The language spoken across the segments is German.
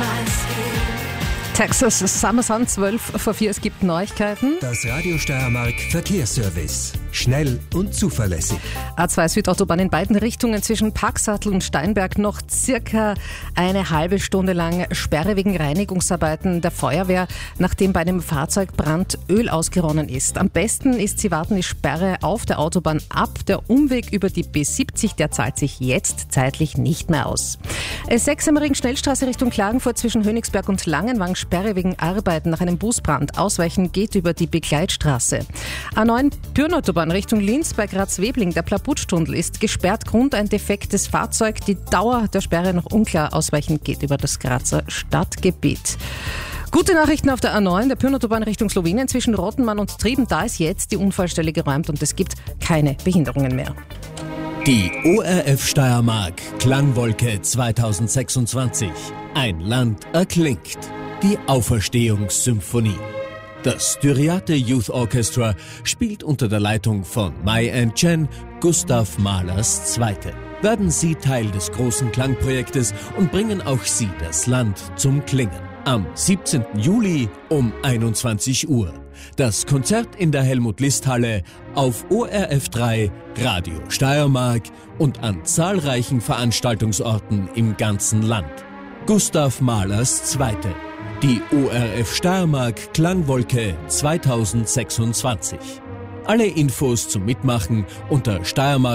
Texas Summer Sun, 12:04. Es gibt Neuigkeiten. Das Radio Steiermark Verkehrsservice. Schnell und zuverlässig. A2 Südautobahn in beiden Richtungen zwischen Paxatl und Steinberg noch circa eine halbe Stunde lang Sperre wegen Reinigungsarbeiten der Feuerwehr, nachdem bei einem Fahrzeugbrand Öl ausgeronnen ist. Am besten ist, Sie warten die Sperre auf der Autobahn ab. Der Umweg über die B70, der zahlt sich jetzt zeitlich nicht mehr aus. S6 am Ring-Schnellstraße Richtung Klagenfurt zwischen Hönigsberg und Langenwang, Sperre wegen Arbeiten nach einem Busbrand. Ausweichen geht über die Begleitstraße. A9 Pürnautobahn Richtung Linz bei Graz-Webling. Der Plaputstunnel ist gesperrt. Grund ein defektes Fahrzeug. Die Dauer der Sperre noch unklar. Ausweichen geht über das Grazer Stadtgebiet. Gute Nachrichten auf der A9, der Pürnautobahn Richtung Slowenien zwischen Rottenmann und Trieben. Da ist jetzt die Unfallstelle geräumt und es gibt keine Behinderungen mehr. Die ORF Steiermark Klangwolke 2026. Ein Land erklingt. Die Auferstehungssymphonie. Das Styriate Youth Orchestra spielt unter der Leitung von Mai and Chen Gustav Mahlers Zweite. Werden Sie Teil des großen Klangprojektes und bringen auch Sie das Land zum Klingen. Am 17. Juli um 21 Uhr. Das Konzert in der Helmut-List-Halle auf ORF3, Radio Steiermark und an zahlreichen Veranstaltungsorten im ganzen Land. Gustav Mahlers Zweite. Die ORF Steiermark Klangwolke 2026. Alle Infos zum Mitmachen unter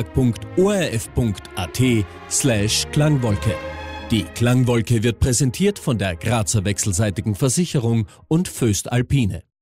steiermark.orf.at/Klangwolke. Die Klangwolke wird präsentiert von der Grazer Wechselseitigen Versicherung und Föst Alpine.